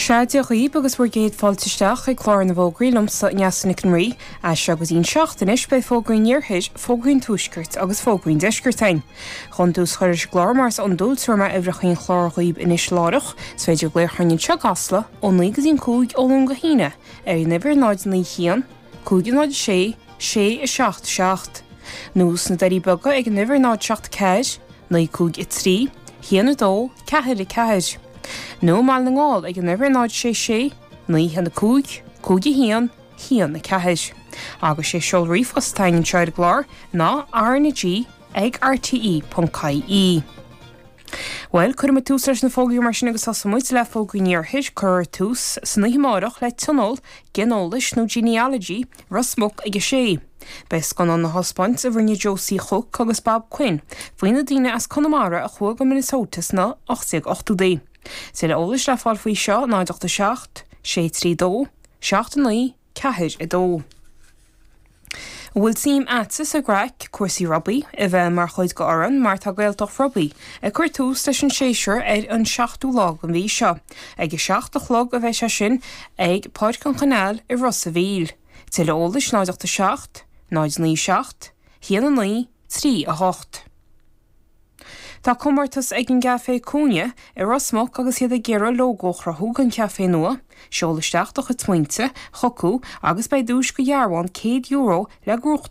Seaide chuoibh agus bhfuair géad fáilteisteach ag chlár na bhógraí sa neasna Conraí, a se agus íon seachtanis be fógraí níorthaid, fógraín túisgurt agus fógraín deisgurtain. Chun dús chuir is glár mars an dúiltearma éireachtaíon chlár chuoibh inis láireach, s féidir léirchainn se gasla ó nígus íon cúig ólún go híine, nibir náid ní chéan, cúig náid sé, sé seacht seacht. Nús na darí boga ag nibir náid seacht ceis, ní cúig I trí, chéan dó, ceithir I ceithir. No mal na ngáil ag an nibir náid sé, ní hena cúig, cúig I hían na ceithir. Agus sé seol riomh os tain an seoir glár ná RNG ag RTE.caí. Well, chuir tús leis na fógaí mar sin agus as muid le fógaí níorthaid chur tús san himáireach le tunol genolais nó genealogy rasmach ag sé. Bes gan an na hospaint a bhrinne Josie Hook agus Bob Quinn, faoine daoine as Connemara a chuag go Minnesotas na 88 Sé le ólais le fáil faoi seo 9 sé trí dó, 7 ceithir I dó. Bhfuil sim atas a graic cuasaí Robbie a bheith mar chuid go oran mar tá gailteach Robbie a chuir tús leis an séisiir an 7 lag an bhí seo, ag 7 lag a bheith se sin ag Páid Con Chanáil I Rossaville. Tá le ólais 9 9 chéan 3 a 8. Tá cumartas ag an gafé cúne I Rosmach agus iad a ggéire lógóchra thug an café nua, seolaisteach do chu tmuinte, chocu agus bei dúis go dhearmhain €100 le grúcht